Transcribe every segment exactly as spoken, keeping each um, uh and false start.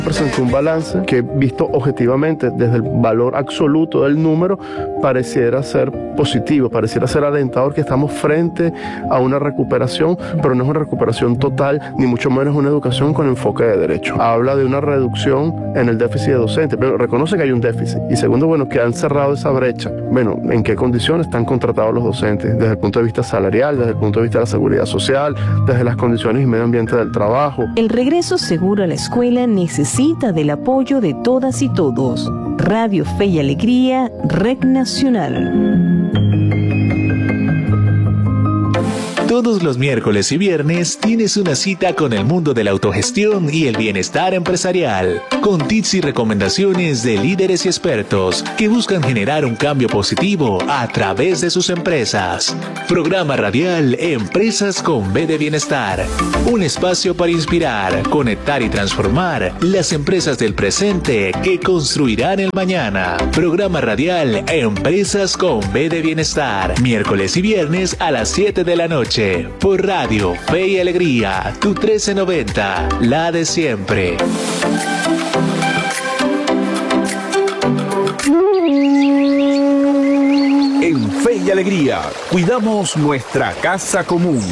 Presentó un balance que, visto objetivamente desde el valor absoluto del número, pareciera ser positivo, pareciera ser alentador, que estamos frente a una recuperación, pero no es una recuperación total, ni mucho menos una educación con enfoque de derecho. Habla de una reducción en el déficit de docentes, pero reconoce que hay un déficit. Y segundo, bueno, que han cerrado esa brecha. Bueno, ¿en qué condiciones están contratados los docentes? Desde el punto de vista salarial, desde el punto de vista de la seguridad social, desde las condiciones y medio ambiente del trabajo. El regreso seguro a la escuela necesita del apoyo de todas y todos. Radio Fe y Alegría, Red Nacional. Todos los miércoles y viernes tienes una cita con el mundo de la autogestión y el bienestar empresarial, con tips y recomendaciones de líderes y expertos que buscan generar un cambio positivo a través de sus empresas. Programa radial Empresas con B de Bienestar, un espacio para inspirar, conectar y transformar las empresas del presente que construirán el mañana. Programa radial Empresas con B de Bienestar, miércoles y viernes a las siete de la noche. Por Radio Fe y Alegría, tu trece noventa, la de siempre. En Fe y Alegría, cuidamos nuestra casa común.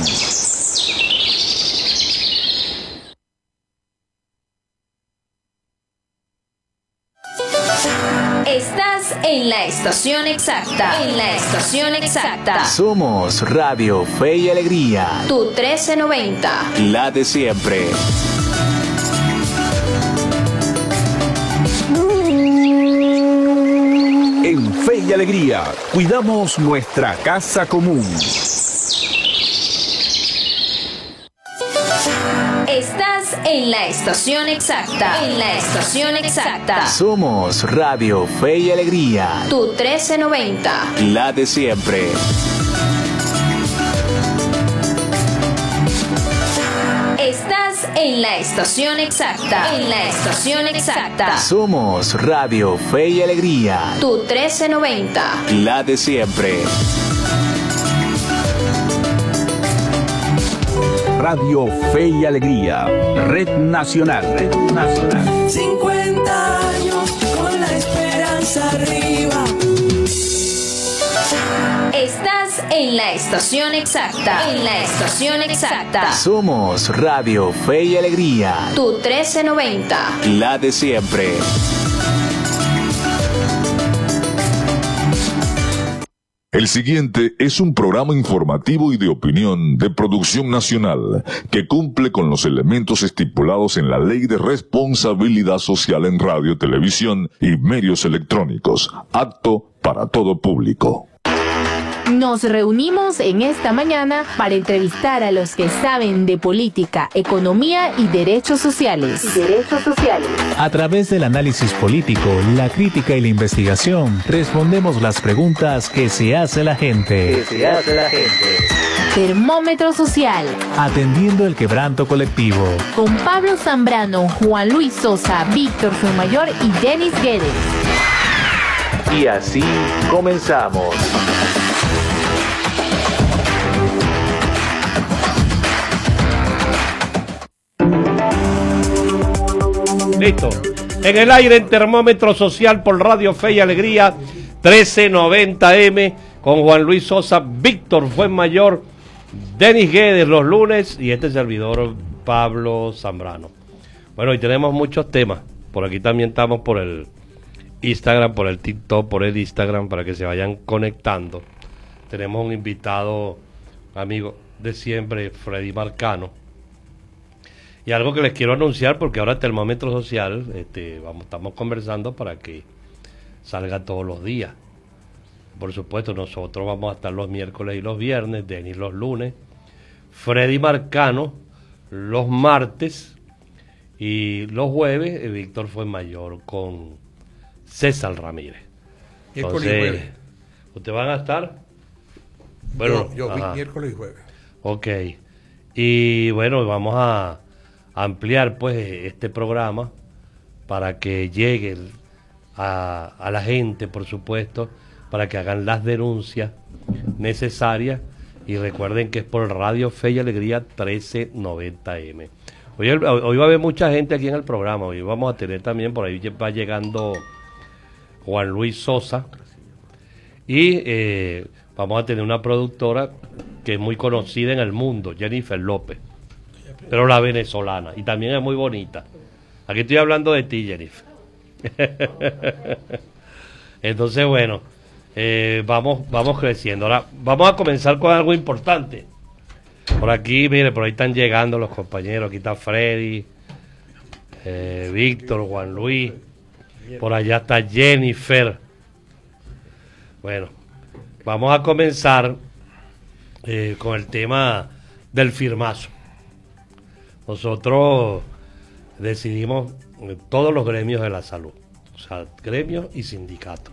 Estás en la estación exacta. En la estación exacta. Somos Radio Fe y Alegría. Tu trece noventa. La de siempre. En Fe y Alegría, cuidamos nuestra casa común. Estás en la estación exacta. En la estación exacta. Somos Radio Fe y Alegría. Tu trece noventa. La de siempre. Estás en la estación exacta. En la estación exacta. Somos Radio Fe y Alegría. Tu trece noventa. La de siempre. Radio Fe y Alegría, Red Nacional. Red Nacional. cincuenta años con la esperanza arriba. Estás en la estación exacta. En la estación exacta. Somos Radio Fe y Alegría. Tu trece noventa. La de siempre. El siguiente es un programa informativo y de opinión de producción nacional que cumple con los elementos estipulados en la Ley de Responsabilidad Social en Radio, Televisión y Medios Electrónicos, apto para todo público. Nos reunimos en esta mañana para entrevistar a los que saben de política, economía y derechos sociales. Y derechos sociales. A través del análisis político, la crítica y la investigación, respondemos las preguntas que se hace la gente. Que se hace la gente. Termómetro social. Atendiendo el quebranto colectivo. Con Pablo Zambrano, Juan Luis Sosa, Víctor Fuenmayor y Denis Guedes. Y así comenzamos. Listo. En el aire en Termómetro Social por Radio Fe y Alegría, trece noventa eme, con Juan Luis Sosa, Víctor Fuenmayor, Denis Guedes los lunes y este servidor Pablo Zambrano. Bueno, y tenemos muchos temas. Por aquí también estamos por el Instagram, por el TikTok, por el Instagram, para que se vayan conectando. Tenemos un invitado, amigo de siempre, Freddy Marcano. Y algo que les quiero anunciar, porque ahora el Termómetro Social, este, vamos, estamos conversando para que salga todos los días. Por supuesto, nosotros vamos a estar los miércoles y los viernes, Denis los lunes, Freddy Marcano los martes y los jueves, eh, Víctor Fuenmayor con César Ramírez. Miércoles y jueves. ¿Ustedes van a estar? Bueno, yo, yo miércoles y jueves. Ok. Y bueno, vamos a ampliar pues este programa para que llegue a, a la gente, por supuesto, para que hagan las denuncias necesarias y recuerden que es por Radio Fe y Alegría trece noventa eme. Hoy, hoy va a haber mucha gente aquí en el programa. Hoy vamos a tener también, por ahí va llegando Juan Luis Sosa. Y eh, vamos a tener una productora que es muy conocida en el mundo, Jennifer López. Pero la venezolana. Y también es muy bonita. Aquí estoy hablando de ti, Jennifer. Entonces, bueno, eh, vamos, vamos creciendo. Ahora, vamos a comenzar con algo importante. Por aquí, mire, por ahí están llegando los compañeros. Aquí está Freddy, eh, Víctor, Juan Luis. Por allá está Jennifer. Bueno, vamos a comenzar eh, con el tema del firmazo. Nosotros decidimos todos los gremios de la salud, o sea, gremios y sindicatos.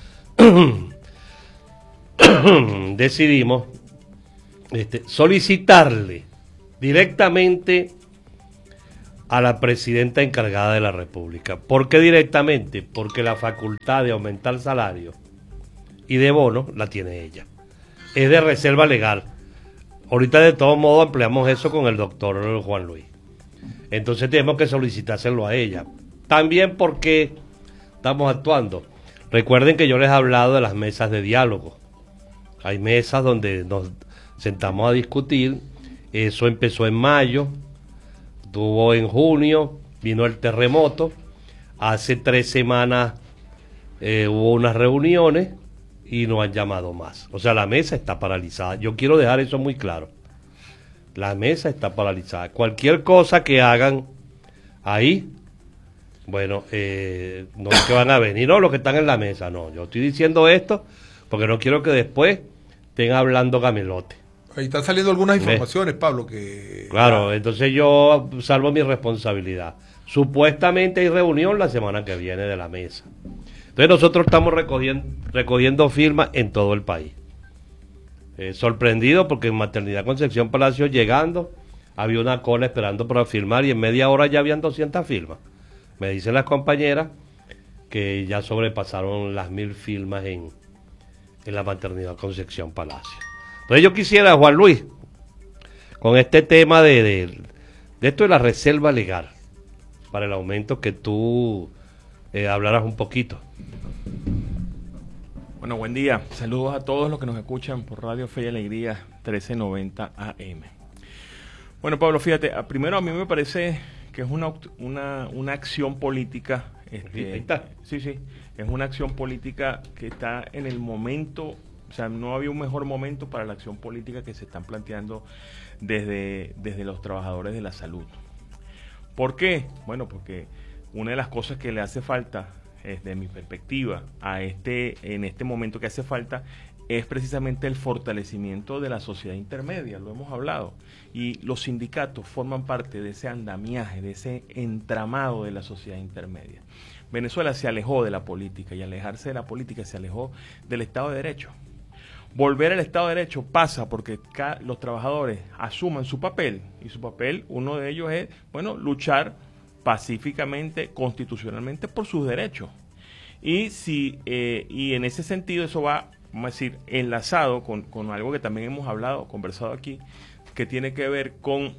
Decidimos Este, solicitarle directamente a la presidenta encargada de la República. ¿Por qué directamente? Porque la facultad de aumentar salario y de bono la tiene ella. Es de reserva legal. Ahorita de todos modos empleamos eso con el doctor Juan Luis. Entonces tenemos que solicitárselo a ella. También porque estamos actuando. Recuerden que yo les he hablado de las mesas de diálogo. Hay mesas donde nos sentamos a discutir. Eso empezó en mayo, tuvo en junio, vino el terremoto. Hace tres semanas eh, hubo unas reuniones y no han llamado más. O sea, la mesa está paralizada. Yo quiero dejar eso muy claro. La mesa está paralizada. Cualquier cosa que hagan ahí, bueno, eh, no es que van a venir, no, los que están en la mesa, no. Yo estoy diciendo esto porque no quiero que después estén hablando gamelote. Ahí están saliendo algunas informaciones, ¿ves? Pablo, que... Claro, entonces yo salvo mi responsabilidad. Supuestamente hay reunión la semana que viene de la mesa. Entonces nosotros estamos recogiendo, recogiendo firmas en todo el país. Eh, sorprendido porque en Maternidad Concepción Palacio llegando, había una cola esperando para firmar y en media hora ya habían doscientas firmas. Me dicen las compañeras que ya sobrepasaron las mil firmas en, en la Maternidad Concepción Palacio. Entonces yo quisiera, Juan Luis, con este tema de, de, de esto de la reserva legal, para el aumento, que tú eh, hablaras un poquito. Bueno, buen día. Saludos a todos los que nos escuchan por Radio Fe y Alegría trece noventa A M. Bueno, Pablo, fíjate, primero a mí me parece que es una, una, una acción política. Este, Ahí está. Sí, sí, es una acción política que está en el momento. O sea, no había un mejor momento para la acción política que se están planteando desde, desde los trabajadores de la salud. ¿Por qué? Bueno, porque una de las cosas que le hace falta, desde mi perspectiva, a este, en este momento que hace falta, es precisamente el fortalecimiento de la sociedad intermedia, lo hemos hablado. Y los sindicatos forman parte de ese andamiaje, de ese entramado de la sociedad intermedia. Venezuela se alejó de la política y al alejarse de la política se alejó del Estado de Derecho. Volver al Estado de Derecho pasa porque los trabajadores asuman su papel, y su papel, uno de ellos es, bueno, luchar pacíficamente, constitucionalmente por sus derechos. Y si eh, y en ese sentido eso va, vamos a decir, enlazado con, con algo que también hemos hablado, conversado aquí, que tiene que ver con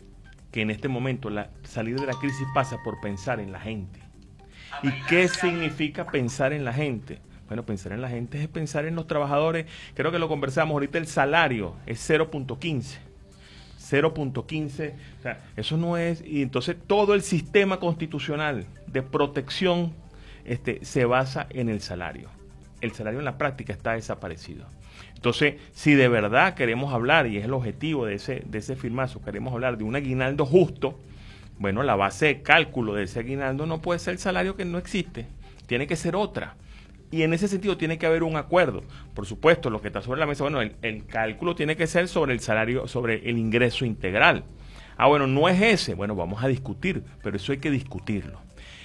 que en este momento la salir de la crisis pasa por pensar en la gente. ¿Y qué significa pensar en la gente? Bueno, pensar en la gente es pensar en los trabajadores. Creo que lo conversamos ahorita, el salario es cero punto quince. cero punto quince, o sea, eso no es... Y entonces todo el sistema constitucional de protección este, se basa en el salario. El salario en la práctica está desaparecido. Entonces, si de verdad queremos hablar, y es el objetivo de ese, de ese firmazo, queremos hablar de un aguinaldo justo, bueno, la base de cálculo de ese aguinaldo no puede ser el salario, que no existe, tiene que ser otra. Y en ese sentido tiene que haber un acuerdo. Por supuesto, lo que está sobre la mesa, bueno, el, el cálculo tiene que ser sobre el salario, sobre el ingreso integral. Ah, bueno, no es ese. Bueno, vamos a discutir, pero eso hay que discutirlo.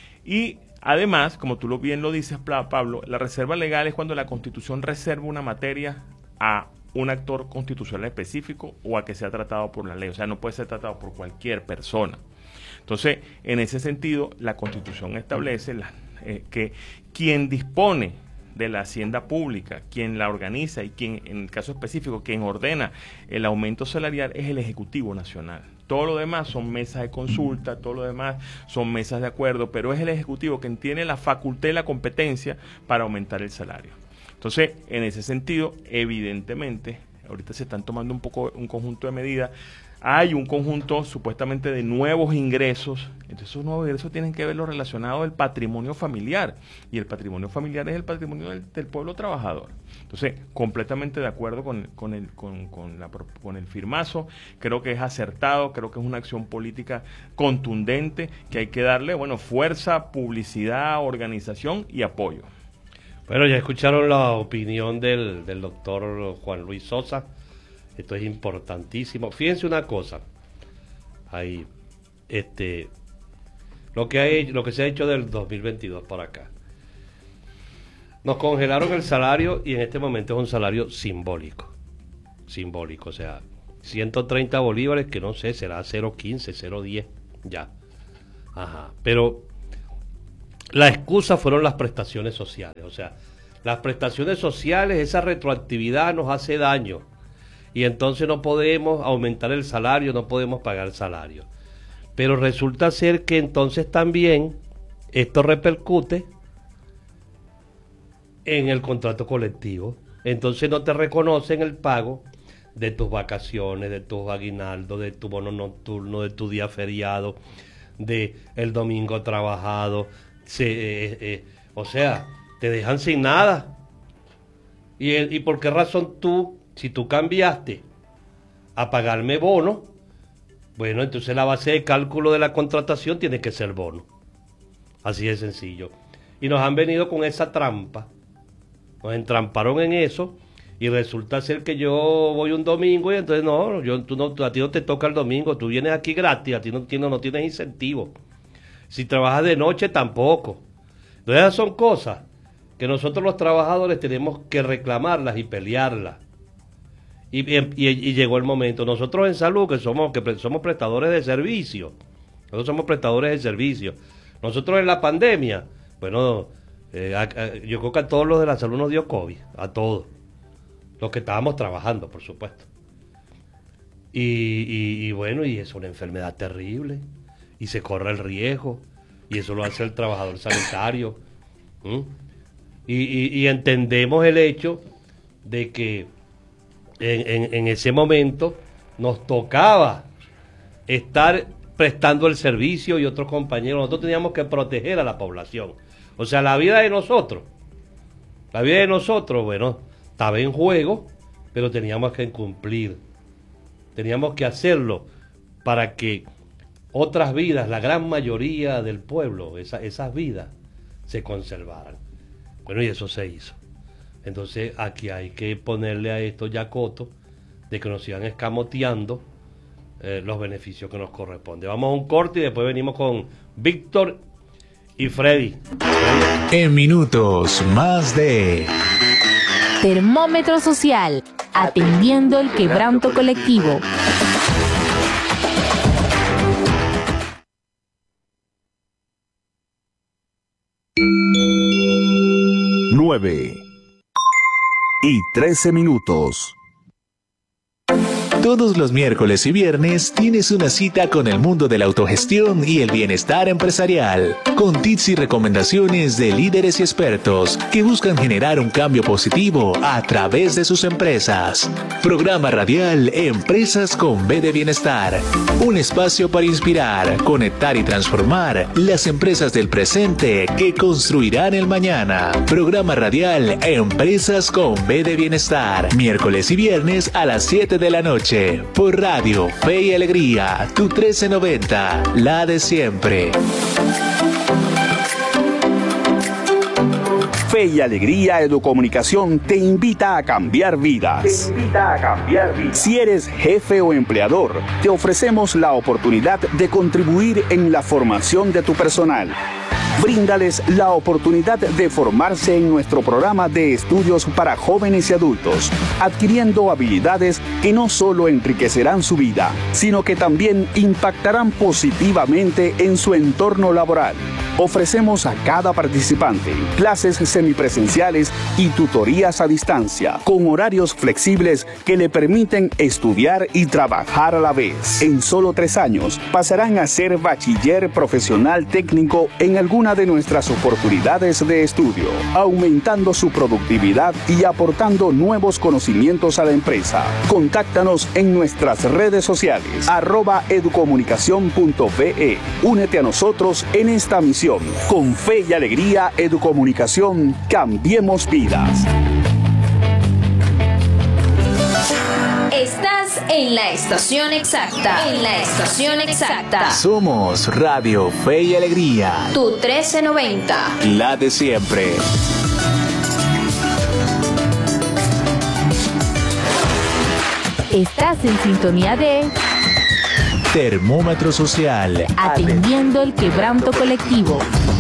Y además, como tú lo bien lo dices, Pablo, la reserva legal es cuando la Constitución reserva una materia a un actor constitucional específico o a que sea tratado por la ley. O sea, no puede ser tratado por cualquier persona. Entonces, en ese sentido, la Constitución establece la, eh, que quien dispone de la hacienda pública, quien la organiza y quien, en el caso específico, quien ordena el aumento salarial es el Ejecutivo Nacional. Todo lo demás son mesas de consulta, todo lo demás son mesas de acuerdo, pero es el Ejecutivo quien tiene la facultad y la competencia para aumentar el salario. Entonces, en ese sentido, evidentemente, ahorita se están tomando un poco un conjunto de medidas. Hay un conjunto supuestamente de nuevos ingresos, entonces esos nuevos ingresos tienen que ver lo relacionado del patrimonio familiar, y el patrimonio familiar es el patrimonio del, del pueblo trabajador. Entonces, completamente de acuerdo con, con, el, con, con, la, con el firmazo, creo que es acertado, creo que es una acción política contundente, que hay que darle, bueno, fuerza, publicidad, organización y apoyo. Bueno, ya escucharon la opinión del, del doctor Juan Luis Sosa. Esto es importantísimo. Fíjense una cosa, ahí, este, lo que hay, lo que se ha hecho del dos mil veintidós para acá. Nos congelaron el salario y en este momento es un salario simbólico, simbólico, o sea, ciento treinta bolívares, que no sé, será cero quince, cero diez, ya. Ajá, pero la excusa fueron las prestaciones sociales, o sea, las prestaciones sociales, esa retroactividad nos hace daño. Y entonces no podemos aumentar el salario, no podemos pagar el salario. Pero resulta ser que entonces también esto repercute en el contrato colectivo. Entonces no te reconocen el pago de tus vacaciones, de tus aguinaldos, de tu bono nocturno, de tu día feriado, de el domingo trabajado. Se, eh, eh, o sea, te dejan sin nada. ¿Y, ¿Y por qué razón tú? Si tú cambiaste a pagarme bono, bueno, entonces la base de cálculo de la contratación tiene que ser bono. Así de sencillo. Y nos han venido con esa trampa. Nos entramparon en eso y resulta ser que yo voy un domingo y entonces no, yo, tú no, a ti no te toca el domingo, tú vienes aquí gratis, a ti no tienes, no tienes incentivo. Si trabajas de noche tampoco. Entonces esas son cosas que nosotros los trabajadores tenemos que reclamarlas y pelearlas. Y, y, y llegó el momento. Nosotros en salud, que somos que somos prestadores de servicio, nosotros somos prestadores de servicio. Nosotros en la pandemia, bueno, eh, a, a, yo creo que a todos los de la salud nos dio COVID, a todos, los que estábamos trabajando, por supuesto. Y, y, y bueno, y es una enfermedad terrible, y se corre el riesgo, y eso lo hace el trabajador sanitario. ¿Mm? Y, y, y entendemos el hecho de que En, en, en ese momento nos tocaba estar prestando el servicio y otros compañeros, nosotros teníamos que proteger a la población, o sea, la vida de nosotros, la vida de nosotros, bueno, estaba en juego, pero teníamos que cumplir, teníamos que hacerlo para que otras vidas, la gran mayoría del pueblo, esa, esas vidas se conservaran. Bueno, y eso se hizo. Entonces aquí hay que ponerle a esto ya coto de que nos sigan escamoteando eh, los beneficios que nos corresponden. Vamos a un corte y después venimos con Víctor y Freddy. En minutos, más de Termómetro Social, atendiendo el quebranto colectivo. nueve y trece minutos. Todos los miércoles y viernes tienes una cita con el mundo de la autogestión y el bienestar empresarial, con tips y recomendaciones de líderes y expertos que buscan generar un cambio positivo a través de sus empresas. Programa radial Empresas con B de Bienestar, un espacio para inspirar, conectar y transformar las empresas del presente que construirán el mañana. Programa radial Empresas con B de Bienestar, miércoles y viernes a las siete de la noche. Por Radio Fe y Alegría, tu trece noventa, la de siempre. Fe y Alegría Educomunicación te invita a cambiar vidas. Te invita a cambiar vidas. Si eres jefe o empleador, te ofrecemos la oportunidad de contribuir en la formación de tu personal. Bríndales la oportunidad de formarse en nuestro programa de estudios para jóvenes y adultos, adquiriendo habilidades que no solo enriquecerán su vida, sino que también impactarán positivamente en su entorno laboral. Ofrecemos a cada participante clases semipresenciales y tutorías a distancia, con horarios flexibles que le permiten estudiar y trabajar a la vez. En solo tres años pasarán a ser bachiller profesional técnico en alguna de nuestras oportunidades de estudio, aumentando su productividad y aportando nuevos conocimientos a la empresa. Contáctanos en nuestras redes sociales, arroba educomunicación punto be. Únete a nosotros en esta misión. Con fe y alegría, Educomunicación, cambiemos vidas. Estás en la estación exacta. En la estación exacta. Somos Radio Fe y Alegría. Tu trece noventa. La de siempre. Estás en sintonía de Termómetro Social. Atendiendo el quebranto colectivo.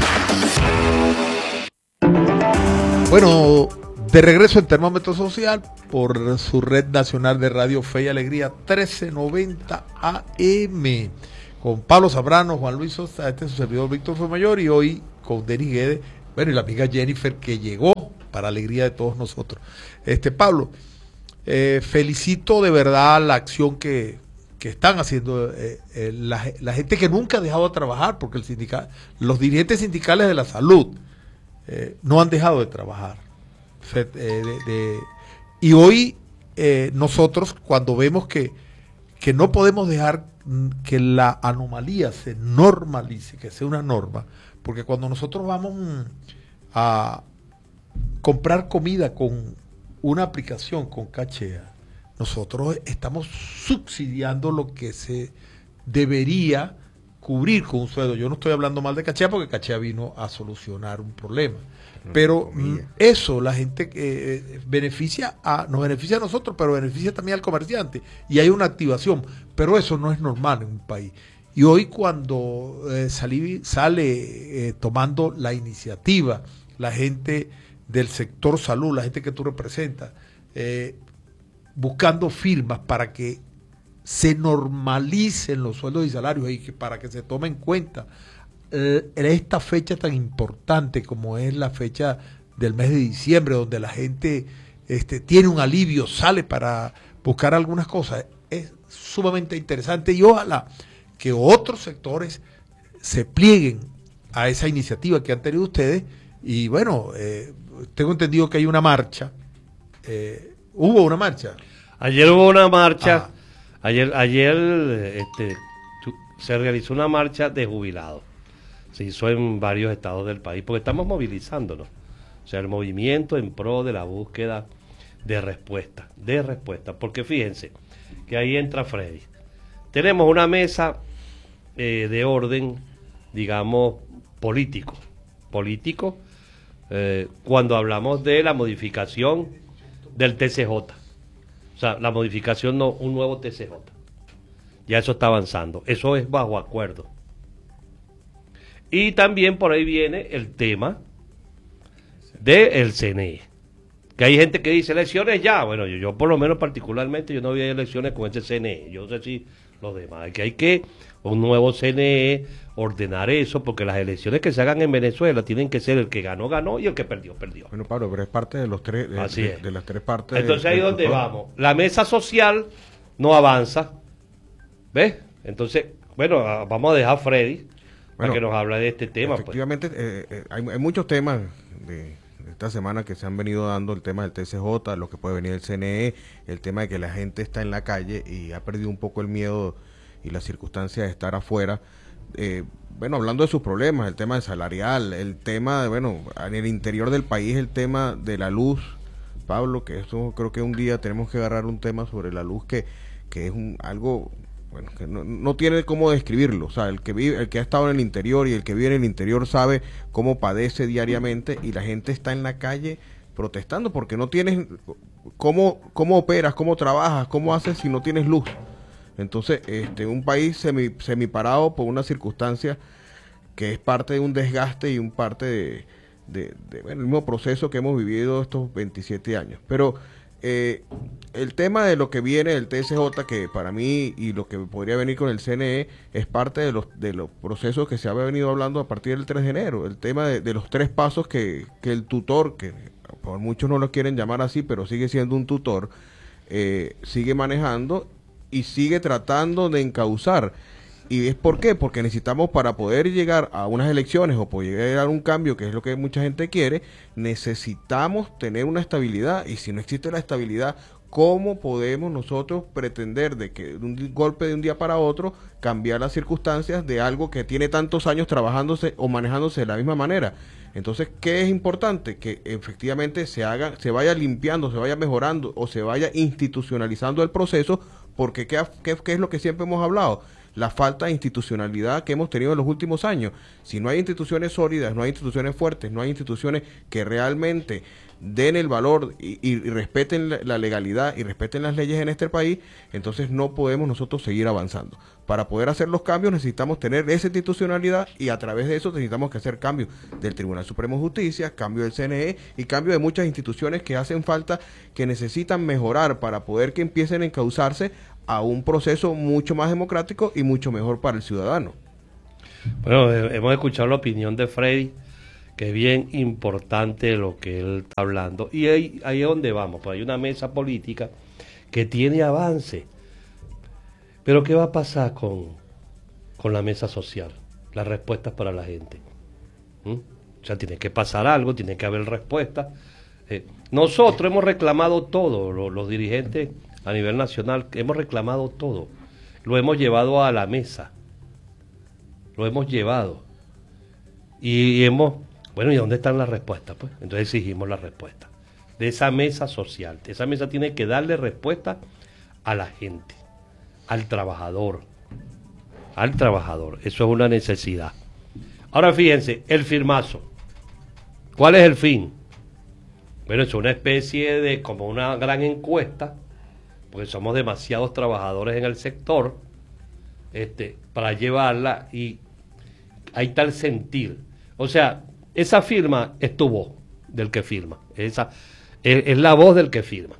Bueno, de regreso en Termómetro Social por su red nacional de Radio Fe y Alegría trece noventa A M, con Pablo Zambrano, Juan Luis Sosa, este es su servidor Víctor Fuenmayor, y hoy con Denis Guede, bueno, y la amiga Jennifer, que llegó para alegría de todos nosotros. Este Pablo, eh, felicito de verdad la acción que, que están haciendo eh, eh, la, la gente que nunca ha dejado de trabajar, porque el sindical, los dirigentes sindicales de la salud eh, no han dejado de trabajar. De, de, de, y hoy eh, nosotros, cuando vemos que, que no podemos dejar que la anomalía se normalice, que sea una norma, porque cuando nosotros vamos a comprar comida con una aplicación con cachea, nosotros estamos subsidiando lo que se debería cubrir con un sueldo. Yo no estoy hablando mal de cachea, porque cachea vino a solucionar un problema. Pero mm, eso, la gente eh, beneficia a, nos beneficia a nosotros, pero beneficia también al comerciante. Y hay una activación, pero eso no es normal en un país. Y hoy cuando eh, salí, sale eh, tomando la iniciativa, la gente del sector salud, la gente que tú representas, eh, buscando firmas para que se normalicen los sueldos y salarios y que para que se tome en cuenta esta fecha tan importante como es la fecha del mes de diciembre, donde la gente este, tiene un alivio, sale para buscar algunas cosas, es sumamente interesante, y ojalá que otros sectores se plieguen a esa iniciativa que han tenido ustedes. Y bueno, eh, tengo entendido que hay una marcha, eh, hubo una marcha. Ayer hubo una marcha, ah. ayer, ayer este, se realizó una marcha de jubilados. Se hizo en varios estados del país, porque estamos movilizándonos. O sea, el movimiento en pro de la búsqueda de respuesta, de respuesta. Porque fíjense, que ahí entra Freddy. Tenemos una mesa eh, de orden, digamos, político. Político, eh, cuando hablamos de la modificación del T C J. O sea, la modificación, no, un nuevo T C J. Ya eso está avanzando. Eso es bajo acuerdo. Y también por ahí viene el tema del C N E. Que hay gente que dice elecciones ya. Bueno, yo, yo por lo menos particularmente yo no había elecciones con ese C N E. Yo sé si los demás. Que hay que un nuevo C N E, ordenar eso, porque las elecciones que se hagan en Venezuela tienen que ser el que ganó, ganó y el que perdió, perdió. Bueno, Pablo, pero es parte de los tres, de, Así de, es. de las tres partes. Entonces ahí del donde tutor. vamos. La mesa social no avanza. ¿Ves? Entonces, bueno, vamos a dejar a Freddy para Bueno, que nos hable de este tema. Efectivamente, pues. eh, eh, hay, hay muchos temas de, de esta semana que se han venido dando, el tema del T C J, lo que puede venir del C N E, el tema de que la gente está en la calle y ha perdido un poco el miedo y las circunstancias de estar afuera. Eh, bueno, hablando de sus problemas, el tema salarial, el tema de, bueno, en el interior del país, el tema de la luz, Pablo, que eso creo que un día tenemos que agarrar un tema sobre la luz que, que es un algo... Bueno, que no, no tiene cómo describirlo. O sea, el que vive, el que ha estado en el interior y el que vive en el interior sabe cómo padece diariamente, y la gente está en la calle protestando porque no tienes cómo, cómo operas, cómo trabajas, cómo haces si no tienes luz. Entonces, este, un país semi, semiparado por una circunstancia que es parte de un desgaste y un parte de, de, de bueno, el mismo proceso que hemos vivido estos veintisiete años. Pero eh, el tema de lo que viene del T S J, que para mí y lo que podría venir con el C N E, es parte de los, de los procesos que se había venido hablando a partir del tres de enero. El tema de, de los tres pasos que, que el tutor, que por muchos no lo quieren llamar así, pero sigue siendo un tutor, eh, sigue manejando y sigue tratando de encauzar. ¿Y es por qué? Porque necesitamos, para poder llegar a unas elecciones o poder llegar a un cambio, que es lo que mucha gente quiere, necesitamos tener una estabilidad. Y si no existe la estabilidad, ¿cómo podemos nosotros pretender de que de un golpe de un día para otro cambiar las circunstancias de algo que tiene tantos años trabajándose o manejándose de la misma manera? Entonces, ¿qué es importante? Que efectivamente se haga, se vaya limpiando, se vaya mejorando o se vaya institucionalizando el proceso, porque ¿qué, qué, qué es lo que siempre hemos hablado? La falta de institucionalidad que hemos tenido en los últimos años. Si no hay instituciones sólidas, no hay instituciones fuertes, no hay instituciones que realmente den el valor y, y, y respeten la, la legalidad y respeten las leyes en este país, entonces no podemos nosotros seguir avanzando. Para poder hacer los cambios necesitamos tener esa institucionalidad, y a través de eso necesitamos que hacer cambios del Tribunal Supremo de Justicia, cambio del C N E y cambio de muchas instituciones que hacen falta, que necesitan mejorar para poder que empiecen a encauzarse a un proceso mucho más democrático y mucho mejor para el ciudadano. Bueno, eh, hemos escuchado la opinión de Freddy, que es bien importante lo que él está hablando. Y ahí, ahí es donde vamos, pues hay una mesa política que tiene avance. Pero ¿qué va a pasar con, con la mesa social? Las respuestas para la gente. ¿Mm? O sea, tiene que pasar algo, tiene que haber respuestas. Eh, nosotros hemos reclamado todo, lo, los dirigentes a nivel nacional, hemos reclamado todo. Lo hemos llevado a la mesa. Lo hemos llevado. Y, y hemos... Bueno, ¿y dónde están las respuestas? Pues entonces exigimos la respuesta de esa mesa social. Esa mesa tiene que darle respuesta a la gente, al trabajador, al trabajador. Eso es una necesidad. Ahora fíjense, el firmazo. ¿Cuál es el fin? Bueno, es una especie de, como una gran encuesta, porque somos demasiados trabajadores en el sector, este, para llevarla, y hay tal sentir. O sea, esa firma es tu voz del que firma. Esa es, es la voz del que firma.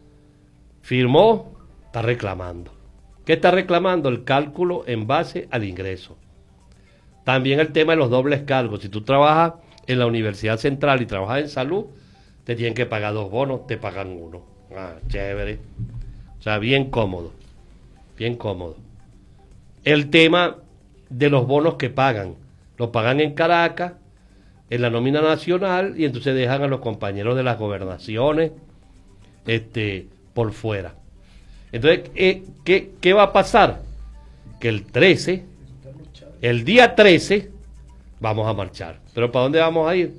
Firmó, está reclamando. ¿Qué está reclamando? El cálculo en base al ingreso. También el tema de los dobles cargos. Si tú trabajas en la Universidad Central y trabajas en salud, te tienen que pagar dos bonos, te pagan uno. Ah, chévere. O sea, bien cómodo. Bien cómodo. El tema de los bonos que pagan. Los pagan en Caracas, en la nómina nacional, y entonces dejan a los compañeros de las gobernaciones este, por fuera. Entonces, eh, ¿qué, ¿qué va a pasar? Que el trece, el día trece, vamos a marchar. ¿Pero para dónde vamos a ir?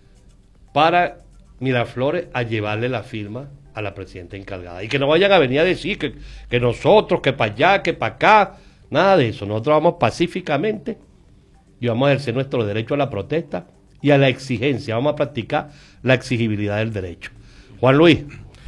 Para Miraflores, a llevarle la firma a la presidenta encargada. Y que no vayan a venir a decir que, que nosotros, que para allá, que para acá, nada de eso. Nosotros vamos pacíficamente y vamos a ejercer nuestro derecho a la protesta y a la exigencia. Vamos a practicar la exigibilidad del derecho. Juan Luis.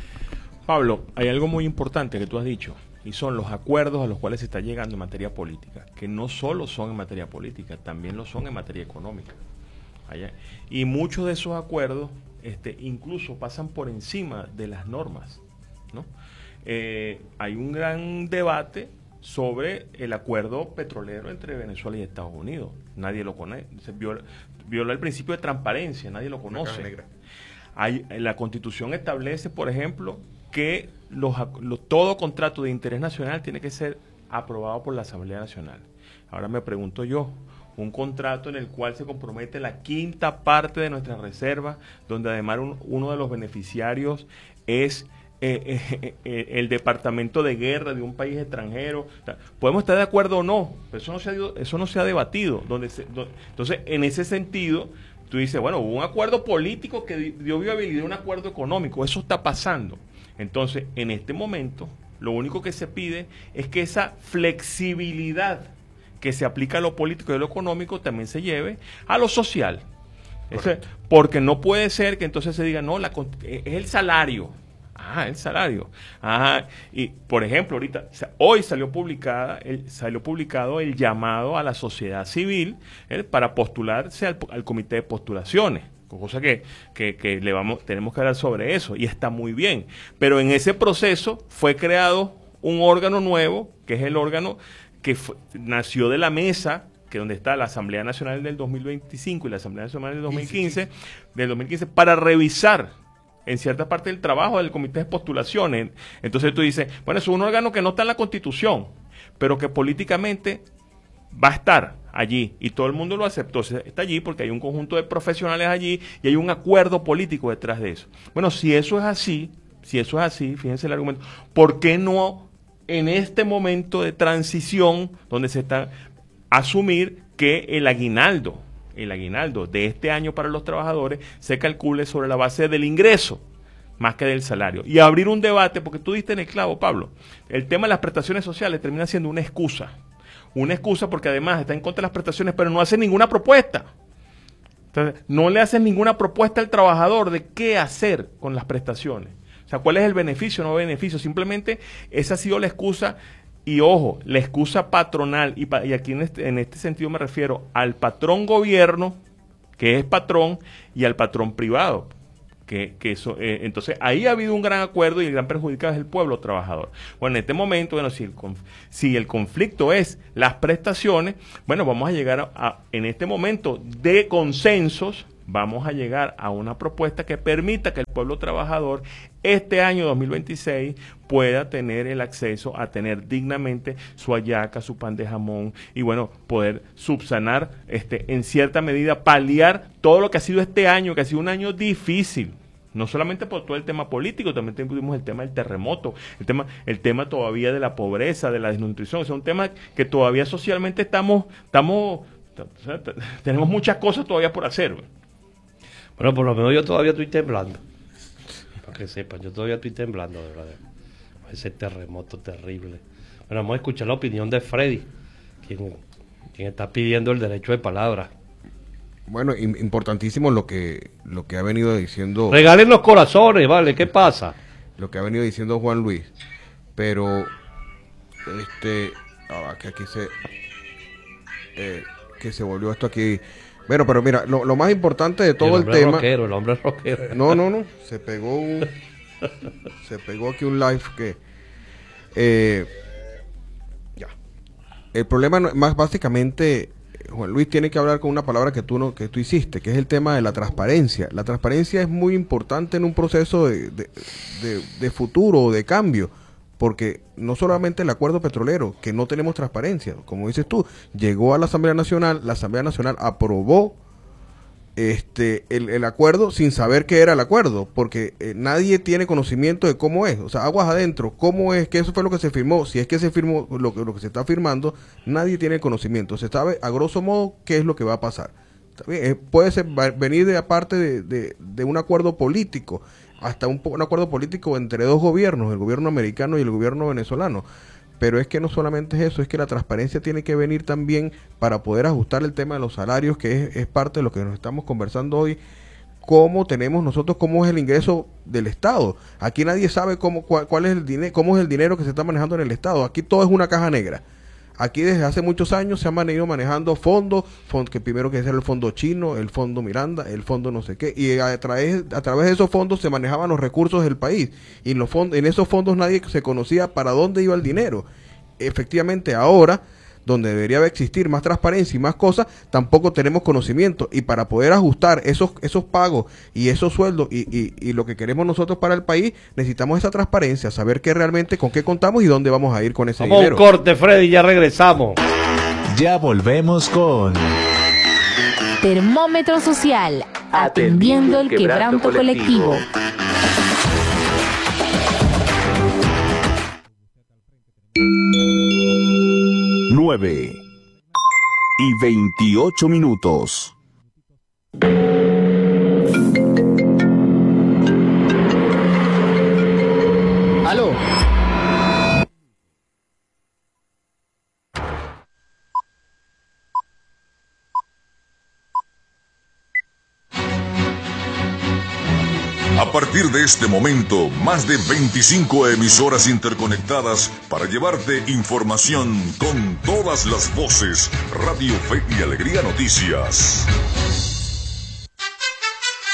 Pablo, hay algo muy importante que tú has dicho, y son los acuerdos a los cuales se está llegando en materia política, que no solo son en materia política, también lo son en materia económica. Allá. Y muchos de esos acuerdos este, incluso pasan por encima de las normas, ¿no? Eh, hay un gran debate sobre el acuerdo petrolero entre Venezuela y Estados Unidos. Nadie lo conoce. Se viola, viola el principio de transparencia, nadie lo conoce. Hay, la Constitución establece, por ejemplo, que los, los, todo contrato de interés nacional tiene que ser aprobado por la Asamblea Nacional. Ahora me pregunto yo, un contrato en el cual se compromete la quinta parte de nuestras reservas, donde además un, uno de los beneficiarios es eh, eh, eh, el Departamento de Guerra de un país extranjero. O sea, podemos estar de acuerdo o no, pero eso no se ha, eso no se ha debatido. Donde se, donde, entonces, en ese sentido, tú dices, bueno, hubo un acuerdo político que dio viabilidad a un acuerdo económico. Eso está pasando. Entonces, en este momento, lo único que se pide es que esa flexibilidad que se aplica a lo político y a lo económico también se lleve a lo social. Ese, porque no puede ser que entonces se diga, no, la, es el salario. Ah, el salario. Ajá. Y, por ejemplo, ahorita, hoy salió publicada, el, salió publicado el llamado a la sociedad civil eh, para postularse al, al comité de postulaciones. cosa que, que, que le vamos, tenemos que hablar sobre eso, y está muy bien. Pero en ese proceso fue creado un órgano nuevo, que es el órgano que fue, nació de la mesa, que donde está la Asamblea Nacional del dos mil veinticinco y la Asamblea Nacional del dos mil quince, del dos mil quince, para revisar en cierta parte del trabajo del comité de postulaciones. Entonces tú dices, bueno, es un órgano que no está en la Constitución, pero que políticamente va a estar allí, y todo el mundo lo aceptó, está allí porque hay un conjunto de profesionales allí y hay un acuerdo político detrás de eso. Bueno, si eso es así, si eso es así, fíjense el argumento, ¿por qué no en este momento de transición donde se está asumir que el aguinaldo, el aguinaldo de este año para los trabajadores se calcule sobre la base del ingreso más que del salario? Y abrir un debate, porque tú diste en el clavo, Pablo, el tema de las prestaciones sociales termina siendo una excusa, una excusa porque además está en contra de las prestaciones, pero no hace ninguna propuesta. Entonces, no le hacen ninguna propuesta al trabajador de qué hacer con las prestaciones. O sea, ¿cuál es el beneficio o no beneficio? Simplemente esa ha sido la excusa. Y ojo, la excusa patronal, y, pa, y aquí en este, en este sentido me refiero al patrón gobierno, que es patrón, y al patrón privado. Que, que eso, eh, entonces, ahí ha habido un gran acuerdo y el gran perjudicado es el pueblo trabajador. Bueno, en este momento, bueno, si el, conf, si el conflicto es las prestaciones, bueno, vamos a llegar a, a, en este momento de consensos, vamos a llegar a una propuesta que permita que el pueblo trabajador este año dos mil veintiséis pueda tener el acceso a tener dignamente su hallaca, su pan de jamón, y bueno, poder subsanar, este, en cierta medida, paliar todo lo que ha sido este año, que ha sido un año difícil. No solamente por todo el tema político, también tuvimos el tema del terremoto, el tema, el tema todavía de la pobreza, de la desnutrición. O sea, un tema que todavía socialmente estamos, estamos, o sea, tenemos muchas cosas todavía por hacer. Bueno, por lo menos yo todavía estoy temblando. Para que sepan, yo todavía estoy temblando, de verdad. Ese terremoto terrible. Bueno, vamos a escuchar la opinión de Freddy, quien, quien está pidiendo el derecho de palabra. Bueno, importantísimo lo que lo que ha venido diciendo. Regalen los corazones, vale, ¿qué pasa? Lo que ha venido diciendo Juan Luis. Pero, este, ah, que aquí se, eh, que se volvió esto aquí. Bueno, pero mira, lo, lo más importante de todo el, el tema. Rockero, el hombre rockero. No, no, no. Se pegó un, se pegó aquí un live que. Eh, ya. El problema no, más básicamente, Juan Luis tiene que hablar con una palabra que tú no, que tú hiciste, que es el tema de la transparencia. La transparencia es muy importante en un proceso de, de, de, de futuro, de cambio. Porque no solamente el acuerdo petrolero, que no tenemos transparencia, como dices tú, llegó a la Asamblea Nacional, la Asamblea Nacional aprobó este el, el acuerdo sin saber qué era el acuerdo, porque eh, nadie tiene conocimiento de cómo es, o sea, aguas adentro, cómo es, que eso fue lo que se firmó, si es que se firmó lo, lo que se está firmando, nadie tiene conocimiento, se sabe a grosso modo qué es lo que va a pasar. También, eh, puede ser venir de aparte de, de, de un acuerdo político, hasta un, un acuerdo político entre dos gobiernos, el gobierno americano y el gobierno venezolano. Pero es que no solamente es eso, es que la transparencia tiene que venir también para poder ajustar el tema de los salarios, que es, es parte de lo que nos estamos conversando hoy, cómo tenemos nosotros, cómo es el ingreso del Estado. Aquí nadie sabe cómo cuál, cuál es el dinero, cómo es el dinero que se está manejando en el Estado. Aquí todo es una caja negra. Aquí desde hace muchos años se han venido manejando fondos, fond, que primero que era el fondo chino, el fondo Miranda, el fondo no sé qué, y a través, a través de esos fondos se manejaban los recursos del país, y en, los fondos, en esos fondos nadie se conocía para dónde iba el dinero. Efectivamente ahora, donde debería existir más transparencia y más cosas, tampoco tenemos conocimiento, y para poder ajustar esos esos pagos y esos sueldos y, y, y lo que queremos nosotros para el país, necesitamos esa transparencia, saber qué realmente, con qué contamos y dónde vamos a ir con ese vamos dinero. Vamos a un corte, Freddy, ya regresamos. Ya volvemos con Termómetro Social, atendiendo el quebranto colectivo. colectivo. nueve y veintiocho minutos. Aló. A partir de este momento, más de veinticinco emisoras interconectadas para llevarte información con todas las voces. Radio Fe y Alegría Noticias.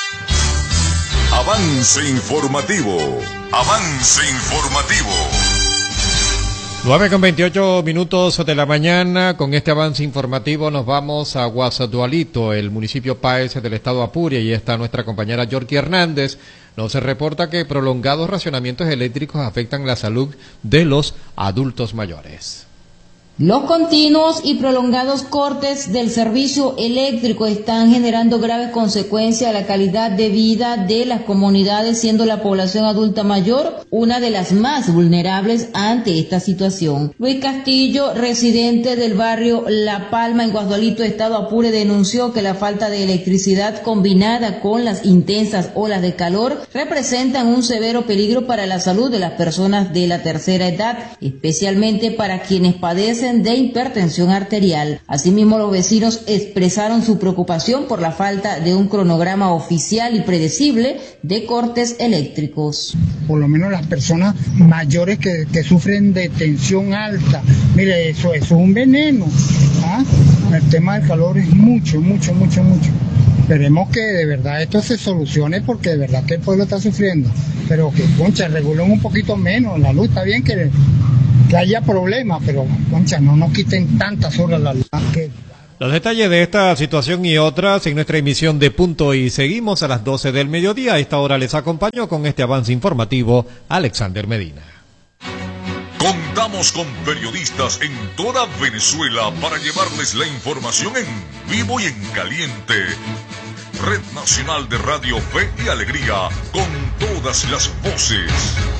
Avance informativo. Avance informativo. nueve con veintiocho minutos de la mañana. Con este avance informativo nos vamos a Guasadualito, el municipio Páez del estado Apure, y está nuestra compañera Yorky Hernández. Nos reporta que prolongados racionamientos eléctricos afectan la salud de los adultos mayores. Los continuos y prolongados cortes del servicio eléctrico están generando graves consecuencias a la calidad de vida de las comunidades, siendo la población adulta mayor una de las más vulnerables ante esta situación. Luis Castillo, residente del barrio La Palma en Guasdualito, estado Apure, denunció que la falta de electricidad combinada con las intensas olas de calor representan un severo peligro para la salud de las personas de la tercera edad, especialmente para quienes padecen de hipertensión arterial. Asimismo, los vecinos expresaron su preocupación por la falta de un cronograma oficial y predecible de cortes eléctricos. Por lo menos las personas mayores que, que sufren de tensión alta, mire, eso, eso es un veneno. ¿Ah? El tema del calor es mucho, mucho, mucho, mucho. Esperemos que de verdad esto se solucione, porque de verdad que el pueblo está sufriendo. Pero que, concha, regulen un poquito menos la luz. Está bien que, que haya problemas, pero, concha, no nos quiten tantas horas la luz. Que... Los detalles de esta situación y otras en nuestra emisión de Punto y Seguimos a las doce del mediodía. A esta hora les acompaño con este avance informativo Alexander Medina. Contamos con periodistas en toda Venezuela para llevarles la información en vivo y en caliente. Red Nacional de Radio Fe y Alegría, con todas las voces.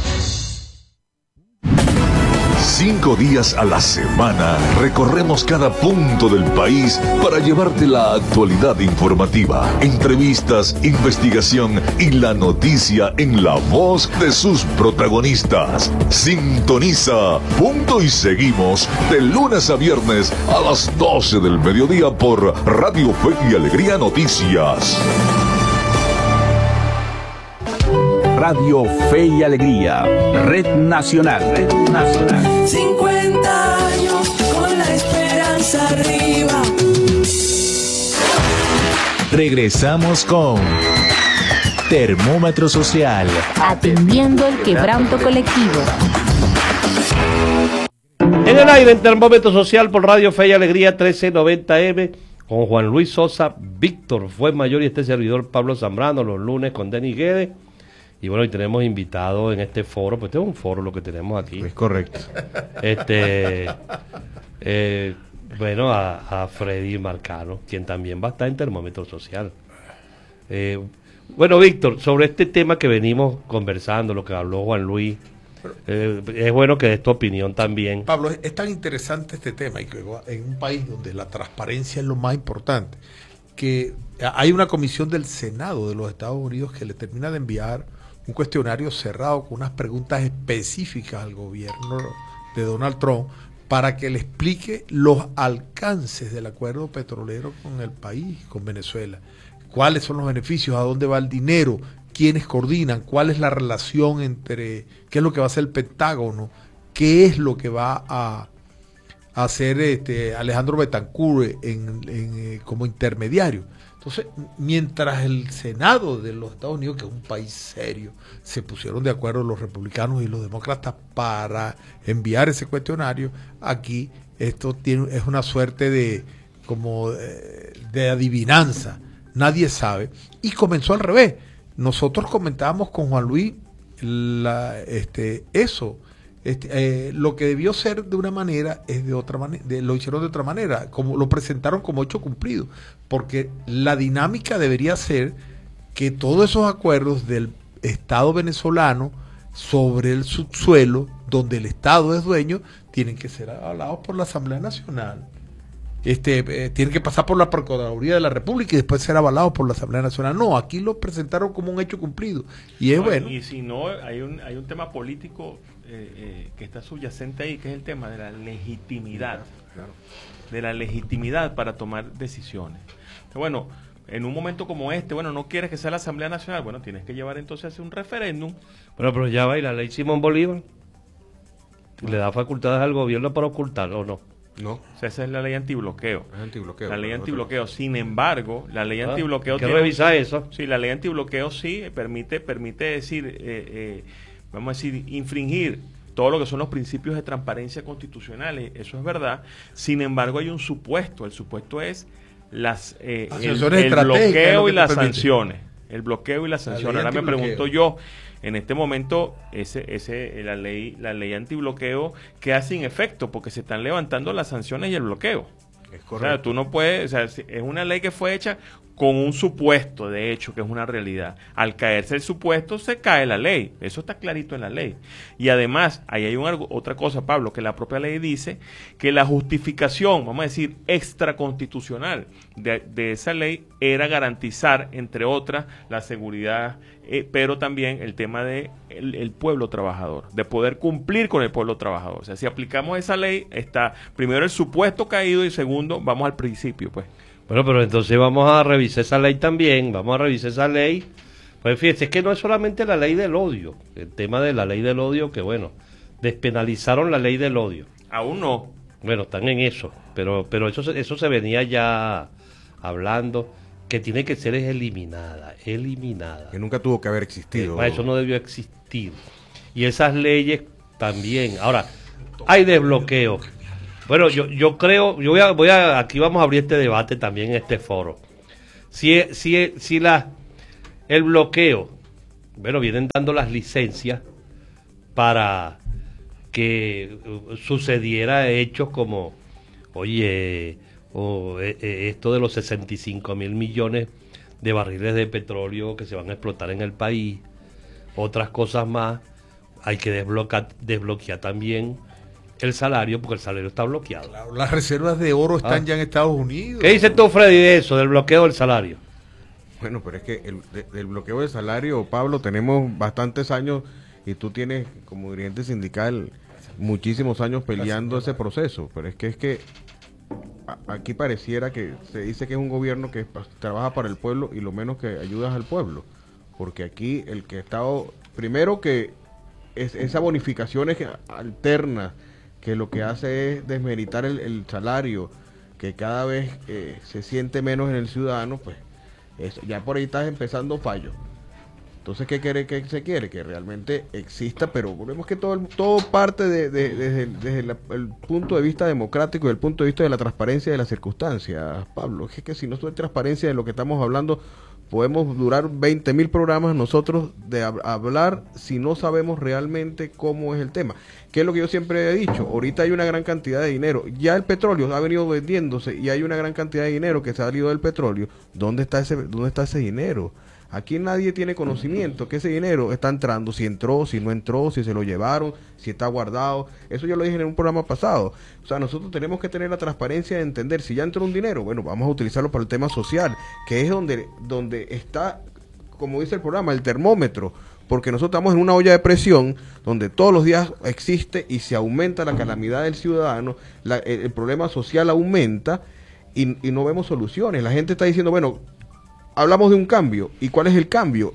Cinco días a la semana recorremos cada punto del país para llevarte la actualidad informativa, entrevistas, investigación y la noticia en la voz de sus protagonistas. Sintoniza Punto y Seguimos de lunes a viernes a las doce del mediodía por Radio Fe y Alegría Noticias. Radio Fe y Alegría, Red Nacional. Red Nacional. cincuenta años con la esperanza arriba. Regresamos con Termómetro Social. Atendiendo el quebranto colectivo. En el aire, en Termómetro Social por Radio Fe y Alegría trece noventa eme, con Juan Luis Sosa, Víctor Fuenmayor y este servidor Pablo Zambrano, los lunes con Denis Guedes. Y bueno, hoy tenemos invitados en este foro, pues este es un foro lo que tenemos aquí. Es correcto. Este, eh, bueno, a, a Freddy Marcano, quien también va a estar en Termómetro Social. Eh, bueno, Víctor, sobre este tema que venimos conversando, lo que habló Juan Luis, eh, es bueno que des tu opinión también. Pablo, es, es tan interesante este tema, y que en un país donde la transparencia es lo más importante, que hay una comisión del Senado de los Estados Unidos que le termina de enviar un cuestionario cerrado con unas preguntas específicas al gobierno de Donald Trump para que le explique los alcances del acuerdo petrolero con el país, con Venezuela. ¿Cuáles son los beneficios? ¿A dónde va el dinero? ¿Quiénes coordinan? ¿Cuál es la relación entre qué es lo que va a hacer el Pentágono? ¿Qué es lo que va a hacer este Alejandro Betancourt en, en, eh, como intermediario? Entonces, mientras el Senado de los Estados Unidos, que es un país serio, se pusieron de acuerdo los republicanos y los demócratas para enviar ese cuestionario, aquí esto tiene, es una suerte de como de, de adivinanza. Nadie sabe. Y comenzó al revés. Nosotros comentábamos con Juan Luis la, este, eso. Este, eh, lo que debió ser de una manera es de otra manera, de, lo hicieron de otra manera, como lo presentaron como hecho cumplido, porque la dinámica debería ser que todos esos acuerdos del Estado venezolano sobre el subsuelo, donde el Estado es dueño, tienen que ser avalados por la Asamblea Nacional. Este, eh, tienen que pasar por la Procuraduría de la República y después ser avalados por la Asamblea Nacional. No, aquí lo presentaron como un hecho cumplido. Y es no, bueno. Y si no, hay un, hay un tema político eh, eh, que está subyacente ahí, que es el tema de la legitimidad. Claro. De la legitimidad para tomar decisiones. Bueno, en un momento como este, bueno, no quieres que sea la Asamblea Nacional, bueno, tienes que llevar entonces a hacer un referéndum. Bueno, pero ya va, y la ley Simón Bolívar le da facultades al gobierno para ocultar, ¿o no? No. O sea, esa es la ley antibloqueo. Es antibloqueo. La ley pero antibloqueo. Sin embargo, la ley Ah, antibloqueo... ¿hay que revisar eso? Sí, la ley antibloqueo sí permite, permite decir, eh, eh, vamos a decir, infringir todo lo que son los principios de transparencia constitucionales. Eso es verdad. Sin embargo, hay un supuesto. El supuesto es las eh, el, el bloqueo y las sanciones. El bloqueo y las sanciones. Ahora me pregunto yo, en este momento, ese, ese, la ley, la ley antibloqueo queda sin efecto porque se están levantando las sanciones y el bloqueo. Es correcto. O sea, tú no puedes, o sea, es una ley que fue hecha con un supuesto, de hecho, que es una realidad. Al caerse el supuesto, se cae la ley. Eso está clarito en la ley. Y además, ahí hay un, otra cosa, Pablo, que la propia ley dice que la justificación, vamos a decir, extraconstitucional de, de esa ley era garantizar, entre otras, la seguridad, eh, pero también el tema de el, el pueblo trabajador, de poder cumplir con el pueblo trabajador. O sea, si aplicamos esa ley, está primero el supuesto caído y segundo, vamos al principio, pues. Bueno, pero entonces vamos a revisar esa ley también, vamos a revisar esa ley. Pues fíjese, es que no es solamente la ley del odio, el tema de la ley del odio, que bueno, despenalizaron la ley del odio. Aún no. Bueno, están en eso, pero pero eso, se- eso se venía ya hablando, que tiene que ser eliminada, eliminada. Que nunca tuvo que haber existido. Para eso no debió existir. Y esas leyes también. Ahora, hay desbloqueo. Bueno, yo, yo creo, yo voy a, voy a, aquí vamos a abrir este debate también en este foro. Si, si, si la, el bloqueo, bueno, vienen dando las licencias para que uh, sucediera hechos como, oye, o, eh, eh, esto de los sesenta y cinco mil millones de barriles de petróleo que se van a explotar en el país, otras cosas más, hay que desbloquear, desbloquear también el salario, porque el salario está bloqueado. Las reservas de oro están Ah. ya en Estados Unidos. ¿Qué dices tú, Freddy, de eso, del bloqueo del salario? Bueno, pero es que el, de- del bloqueo del salario, Pablo, tenemos bastantes años y tú tienes como dirigente sindical muchísimos años peleando ese proceso. Pero es que es que a- aquí pareciera que se dice que es un gobierno que pa- trabaja para el pueblo y lo menos que ayudas al pueblo. Porque aquí el que ha estado, primero que es, esa bonificación es alterna, que lo que hace es desmeritar el, el salario, que cada vez eh, se siente menos en el ciudadano, pues eso, ya por ahí estás empezando fallo. Entonces, ¿qué quiere, qué se quiere? Que realmente exista, pero vemos que todo, el- todo parte de, de- desde, el, desde la- el punto de vista democrático y el punto de vista de la transparencia de las circunstancias, Pablo. Es que si no hay transparencia de lo que estamos hablando, podemos durar veinte mil programas nosotros de hab- hablar si no sabemos realmente cómo es el tema. Que es lo que yo siempre he dicho, ahorita hay una gran cantidad de dinero, ya el petróleo ha venido vendiéndose y hay una gran cantidad de dinero que se ha salido del petróleo. ¿Dónde está ese, dónde está ese dinero? Aquí nadie tiene conocimiento que ese dinero está entrando, si entró, si no entró, si se lo llevaron, si está guardado. Eso yo lo dije en un programa pasado. O sea, nosotros tenemos que tener la transparencia de entender si ya entró un dinero, bueno, vamos a utilizarlo para el tema social, que es donde, donde está, como dice el programa, el termómetro. Porque nosotros estamos en una olla de presión donde todos los días existe y se aumenta la calamidad del ciudadano, la- el, el problema social aumenta y, y no vemos soluciones. La gente está diciendo, bueno, hablamos de un cambio. ¿Y cuál es el cambio?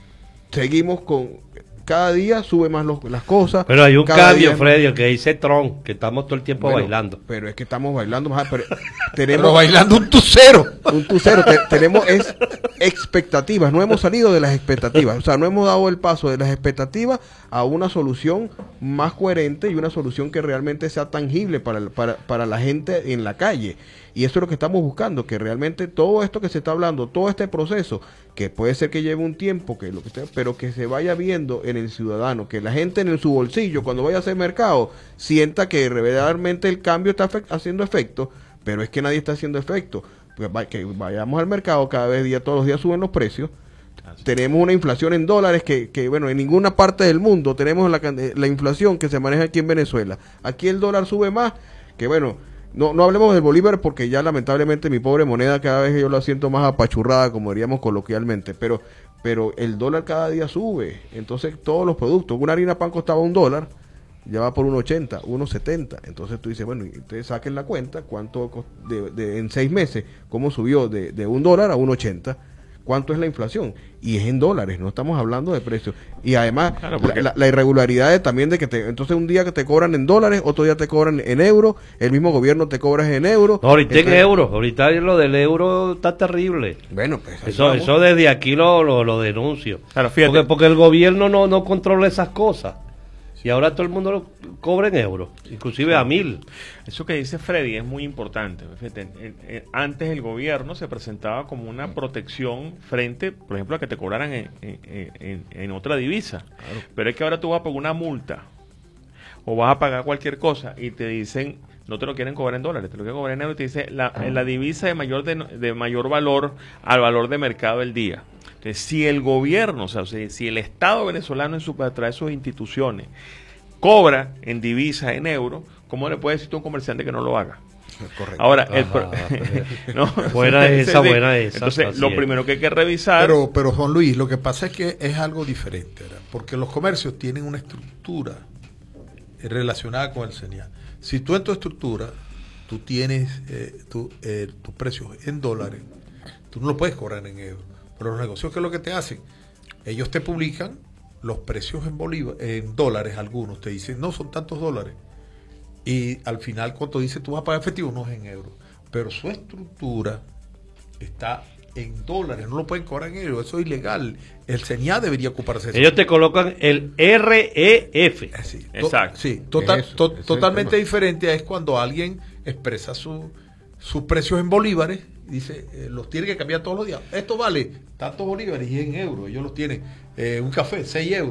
Seguimos con... Cada día sube más los- las cosas. Pero hay un cada cambio, día- Freddy, el que dice Tron, que estamos todo el tiempo Bueno, bailando. Pero es que estamos bailando más. Pero tenemos, Pero bailando un tucero. Un tucero. Te- tenemos es expectativas. No hemos salido de las expectativas. O sea, no hemos dado el paso de las expectativas a una solución más coherente y una solución que realmente sea tangible para, el- para, para la gente en la calle. Y eso es lo que estamos buscando, que realmente todo esto que se está hablando, todo este proceso, que puede ser que lleve un tiempo, que lo que esté, pero que se vaya viendo en el ciudadano, que la gente en su bolsillo, cuando vaya a hacer mercado, sienta que realmente el cambio está efect- haciendo efecto, pero es que nadie está haciendo efecto. Pues va- que vayamos al mercado, cada vez día, todos los días suben los precios. Tenemos una inflación en dólares que, que, bueno, en ninguna parte del mundo tenemos la, can- la inflación que se maneja aquí en Venezuela. Aquí el dólar sube más, que bueno, no, no hablemos del bolívar porque ya lamentablemente mi pobre moneda cada vez yo la siento más apachurrada, como diríamos coloquialmente, pero, pero el dólar cada día sube. Entonces todos los productos, una harina pan costaba un dólar, ya va por uno ochenta, uno setenta. Entonces tú dices, bueno, y ustedes saquen la cuenta, cuánto cos- de, de- en seis meses, cómo subió de, de un dólar a uno ochenta. cuánto es la inflación, y es en dólares, no estamos hablando de precios. Y además, Claro, la, porque- la- la irregularidad de, también de que te, entonces un día que te cobran en dólares, otro día te cobran en euros, el mismo gobierno te cobra en euros. No, ahorita en Entonces- euros, ahorita lo del euro está terrible. Bueno, pues ahí Eso, vamos. eso desde aquí lo, lo, lo denuncio. Claro, fíjate. Porque, porque el gobierno no, no controla esas cosas. Y ahora todo el mundo lo cobra en euros, inclusive a mil. Eso que dice Freddy es muy importante. Fíjate, eh, eh, antes el gobierno se presentaba como una protección frente, por ejemplo, a que te cobraran en, en- en- en otra divisa. Pero es que ahora tú vas a pagar una multa o vas a pagar cualquier cosa y te dicen, no te lo quieren cobrar en dólares, te lo quieren cobrar en euros, y te dice la, en la divisa de mayor, de, de mayor valor al valor de mercado del día. Entonces, si el gobierno, o sea, si, si el Estado venezolano en su, a través de sus instituciones cobra en divisa, en euros, ¿cómo le puede decir tú a un comerciante que no lo haga? Correcto. Ahora, el Ajá, pro- pero- ¿no? Buena esa, Sí, sí. buena esa, Entonces, así lo es. primero que hay que revisar. Pero, pero Juan Luis, lo que pasa es que es algo diferente, ¿verdad? Porque los comercios tienen una estructura relacionada con el CENIAL. Si tú en tu estructura, tú tienes eh, tu, eh, tus precios en dólares, tú no lo puedes cobrar en euros. Pero los negocios, ¿qué es lo que te hacen? Ellos te publican los precios en bolívar, en dólares algunos, te dicen, no, son tantos dólares. Y al final, cuando dice tú vas a pagar efectivo, no es en euros. Pero su estructura está en dólares, no lo pueden cobrar en euros, eso es ilegal. El CENIAL debería ocuparse de eso. Ellos te colocan el R E F. Sí, to- Exacto. Sí, total- Es eso, to- ese es el totalmente tema. diferente es cuando alguien expresa su, sus precios en bolívares y dice, eh, los tiene que cambiar todos los días. Esto vale tantos bolívares y en euros, ellos los tienen. Eh, un café, seis euros.